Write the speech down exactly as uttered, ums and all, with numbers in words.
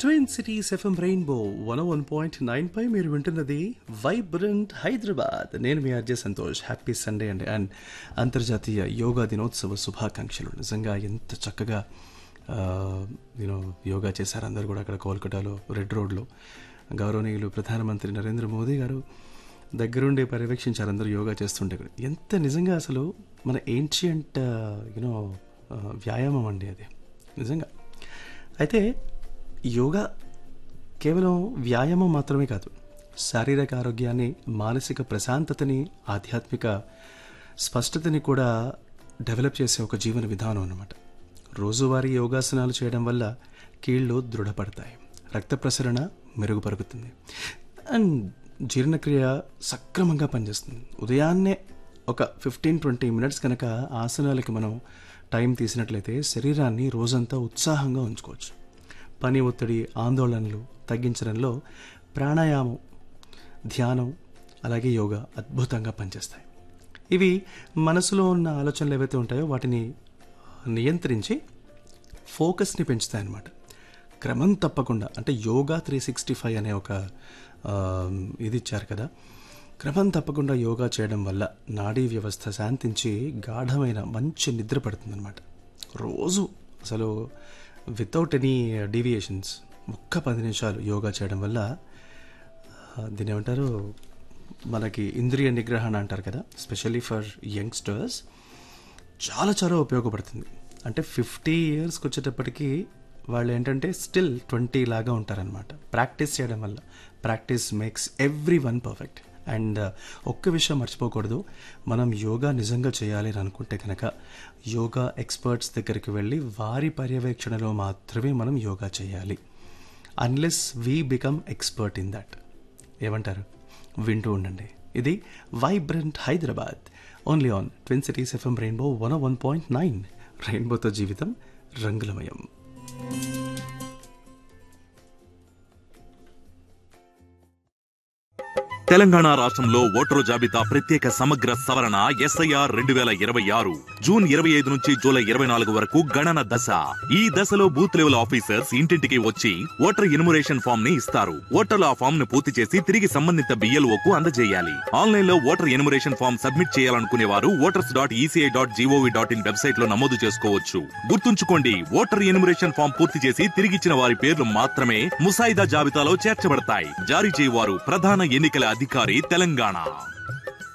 Twin cities FM rainbow one one point nine పై మీరు వింటున్నది vibrant Hyderabad. నేను మీ ఆర్జే సంతోష్. హ్యాపీ సండే అండి. అండ్ అంతర్జాతీయ యోగా దినోత్సవ శుభాకాంక్షలు. నిజంగా ఎంత చక్కగా యూనో యోగా చేశారు అందరు కూడా అక్కడ కోల్కతాలో రెడ్ రోడ్లో. గౌరవనీయులు ప్రధానమంత్రి నరేంద్ర మోదీ గారు దగ్గరుండి పర్యవేక్షించారు అందరూ యోగా చేస్తుంటే కూడా. ఎంత నిజంగా అసలు మన ఏన్షియంట్ యూనో వ్యాయామం అండి అది నిజంగా. అయితే యోగా కేవలం వ్యాయామం మాత్రమే కాదు, శారీరక ఆరోగ్యాన్ని, మానసిక ప్రశాంతతని, ఆధ్యాత్మిక స్పష్టతని కూడా డెవలప్ చేసే ఒక జీవన విధానం అన్నమాట. రోజువారీ యోగాసనాలు చేయడం వల్ల కీళ్ళు దృఢపడతాయి, రక్త ప్రసరణ మెరుగుపరుగుతుంది అండ్ జీర్ణక్రియ సక్రమంగా పనిచేస్తుంది. ఉదయాన్నే ఒక ఫిఫ్టీన్ ట్వంటీ మినిట్స్ కనుక ఆసనాలకి మనం టైం తీసినట్లయితే శరీరాన్ని రోజంతా ఉత్సాహంగా ఉంచుకోవచ్చు. పని ఒత్తిడి, ఆందోళనలు తగ్గించడంలో ప్రాణాయామం, ధ్యానం, అలాగే యోగా అద్భుతంగా పనిచేస్తాయి. ఇవి మనసులో ఉన్న ఆలోచనలు ఏవైతే ఉంటాయో వాటిని నియంత్రించి ఫోకస్ని పెంచుతాయి అన్నమాట. క్రమం తప్పకుండా అంటే యోగా త్రీ సిక్స్టీ ఫైవ్ అనే ఒక ఇది ఇచ్చారు కదా, క్రమం తప్పకుండా యోగా చేయడం వల్ల నాడీ వ్యవస్థ శాంతించి గాఢమైన మంచి నిద్ర పడుతుందన్నమాట. రోజు అసలు వితౌట్ ఎనీ డీవియేషన్స్ ఒక్క పది నిమిషాలు యోగా చేయడం వల్ల దీని ఏమంటారు మనకి ఇంద్రియ నిగ్రహణ అంటారు కదా, స్పెషల్లీ ఫర్ యంగ్స్టర్స్ చాలా చాలా ఉపయోగపడుతుంది. అంటే ఫిఫ్టీ ఇయర్స్కి వచ్చేటప్పటికి వాళ్ళు ఏంటంటే స్టిల్ ట్వంటీ లాగా ఉంటారనమాట. ప్రాక్టీస్ చేయడం వల్ల. Practice makes every one perfect. And ఒక్క విషయం మర్చిపోకూడదు, మనం యోగా నిజంగా చేయాలి అని అనుకుంటే కనుక యోగా ఎక్స్పర్ట్స్ దగ్గరికి వెళ్ళి వారి పర్యవేక్షణలో మాత్రమే మనం యోగా చేయాలి. Unless we become expert in that. ఏమంటారు? వింటూ ఉండండి. ఇది vibrant Hyderabad only on twin cities FM rainbow one one point nine. రెయిన్బోతో జీవితం రంగులమయం. తెలంగాణ రాష్ట్రంలో ఓటరు జాబితా ప్రత్యేక సమగ్ర సవరణ ఎస్ఐఆర్ రెండు వేల ఇరవై ఆరు జూన్ ఇరవై ఐదు నుంచి జూలై ఇరవై నాలుగు వరకు గణన దశ. ఈ దశలో బూత్ లెవెల్ ఆఫీసర్స్ ఇంటింటికి వచ్చి ఓటర్ ఎన్యుమరేషన్ ఫామ్ ని ఇస్తారు. ఓటర్లు ఆ ఫామ్ ను పూర్తి చేసి తిరిగి సంబంధిత బిఎల్ఓ కు అందజేయాలి. ఆన్లైన్ లో ఓటర్ ఎన్యుమరేషన్ ఫామ్ సబ్మిట్ చేయాలనుకునే వారు voters dot ECI dot GOV dot in website లో నమోదు చేసుకోవచ్చు. గుర్తుంచుకోండి, ఓటర్ ఎన్యుమరేషన్ ఫామ్ పూర్తి చేసి తిరిగిచ్చిన వారి పేర్లు మాత్రమే ముసాయిదా జాబితాలో చేర్చబడతాయి. జారీ చేయవారు ప్రధాన ఎన్నికల అధికారి, తెలంగాణ.